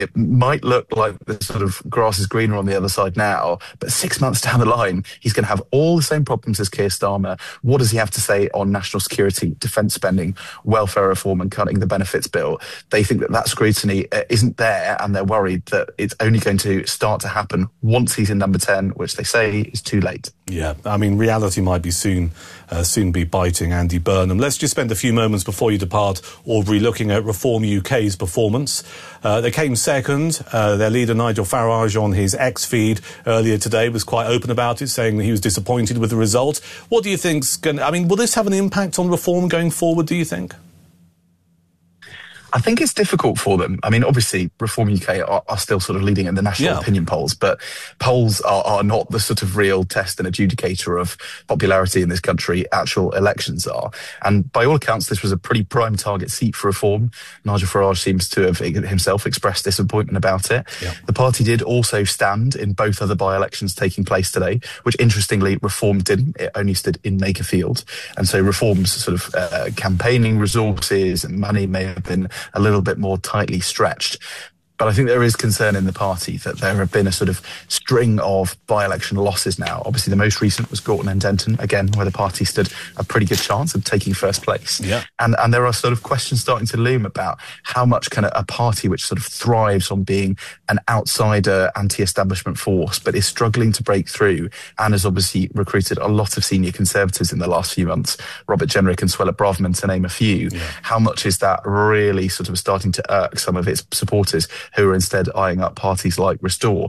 it might look like the sort of grass is greener on the other side now, but 6 months down the line, he's going to have all the same problems as Keir Starmer. What does he have to say on national security, defence spending, welfare reform and cutting the benefits bill? They think that scrutiny isn't there, and they're worried that it's only going to start to happen once he's in number 10, which they say is too late. Yeah, I mean, reality might be soon be biting Andy Burnham. Let's just spend a few moments before you depart, Aubrey, looking at Reform UK's performance. They came second. Their leader, Nigel Farage, on his X feed earlier today was quite open about it, saying that he was disappointed with the result. What do you think's going to... I mean, will this have an impact on Reform going forward, do you think? I think it's difficult for them. I mean, obviously, Reform UK are still sort of leading in the national opinion polls, but polls are not the sort of real test and adjudicator of popularity in this country. Actual elections are. And by all accounts, this was a pretty prime target seat for Reform. Nigel Farage seems to have himself expressed disappointment about it. Yeah. The party did also stand in both other by-elections taking place today, which interestingly, Reform didn't. It only stood in Makerfield. And so Reform's sort of campaigning resources and money may have been a little bit more tightly stretched. But I think there is concern in the party that there have been a sort of string of by-election losses now. Obviously, the most recent was Gorton and Denton, again, where the party stood a pretty good chance of taking first place. Yeah. And there are sort of questions starting to loom about how much can a party which sort of thrives on being an outsider anti-establishment force, but is struggling to break through and has obviously recruited a lot of senior Conservatives in the last few months, Robert Jenrick and Suella Braverman to name a few. Yeah. How much is that really sort of starting to irk some of its supporters who are instead eyeing up parties like Restore?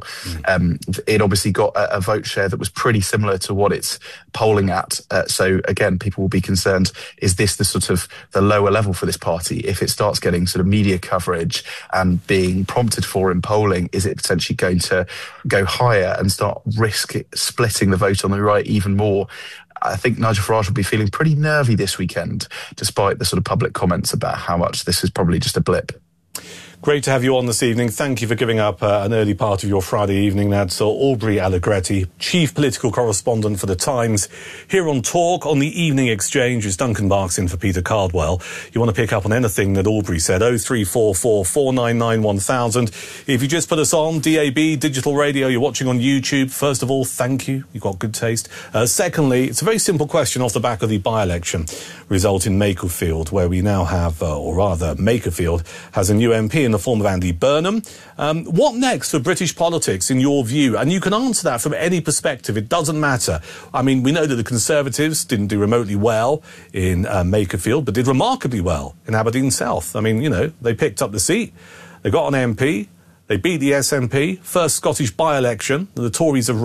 It obviously got a vote share that was pretty similar to what it's polling at. So again, people will be concerned, is this the sort of the lower level for this party? If it starts getting sort of media coverage and being prompted for in polling, is it potentially going to go higher and start splitting the vote on the right even more? I think Nigel Farage will be feeling pretty nervy this weekend, despite the sort of public comments about how much this is probably just a blip. Great to have you on this evening. Thank you for giving up an early part of your Friday evening. That's Aubrey Allegretti, Chief Political Correspondent for The Times. Here on Talk, on the Evening Exchange, is Duncan Barks in for Peter Cardwell. You want to pick up on anything that Aubrey said, 0344 499 1000. If you just put us on DAB, digital radio, you're watching on YouTube, first of all, thank you. You've got good taste. Secondly, it's a very simple question off the back of the by-election result in Makerfield, where we now have, or rather, Makerfield has a new MP in the form of Andy Burnham. What next for British politics, in your view? And you can answer that from any perspective. It doesn't matter. I mean, we know that the Conservatives didn't do remotely well in Makerfield, but did remarkably well in Aberdeen South. I mean, you know, they picked up the seat. They got an MP. They beat the SNP, first Scottish by-election the Tories have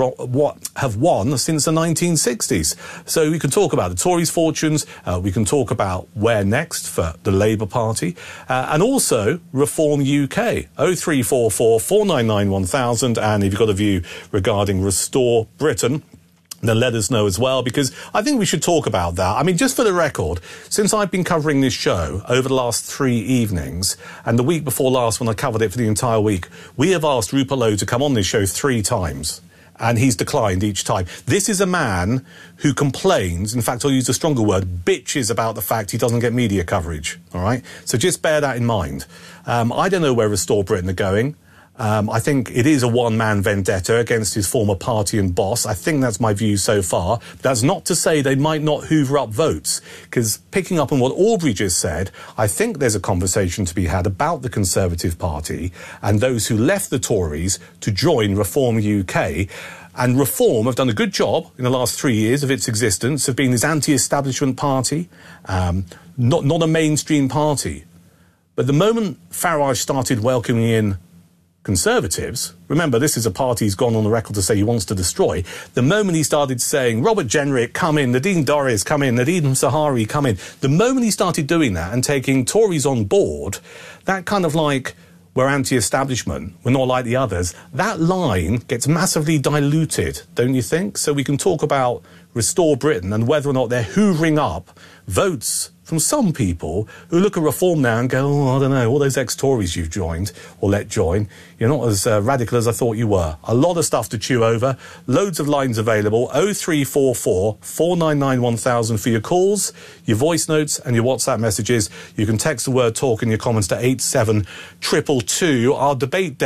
won since the 1960s. So we can talk about the Tories' fortunes, we can talk about where next for the Labour Party, and also Reform UK, 0344 499 1000, and if you've got a view regarding Restore Britain, then let us know as well, because I think we should talk about that. I mean, just for the record, since I've been covering this show over the last 3 evenings, and the week before last when I covered it for the entire week, we have asked Rupert Lowe to come on this show 3 times. And he's declined each time. This is a man who complains, in fact, I'll use a stronger word, bitches about the fact he doesn't get media coverage, all right? So just bear that in mind. I don't know where Restore Britain are going. I think it is a one-man vendetta against his former party and boss. I think that's my view so far. But that's not to say they might not hoover up votes, because picking up on what Aubrey just said, I think there's a conversation to be had about the Conservative Party and those who left the Tories to join Reform UK. And Reform have done a good job in the last 3 years of its existence of being this anti-establishment party, not a mainstream party. But the moment Farage started welcoming in Conservatives, remember this is a party he's gone on the record to say he wants to destroy, the moment he started saying Robert Jenrick come in, Nadine Dorries come in, Nadine Sahari come in, the moment he started doing that and taking Tories on board, that kind of like, we're anti-establishment, we're not like the others, that line gets massively diluted, don't you think? So we can talk about Restore Britain and whether or not they're hoovering up votes from some people who look at Reform now and go, oh, I don't know, all those ex-Tories you've joined or let join, you're not as radical as I thought you were. A lot of stuff to chew over, loads of lines available, 0344 499 1000 for your calls, your voice notes and your WhatsApp messages. You can text the word talk in your comments to 87222. Our debate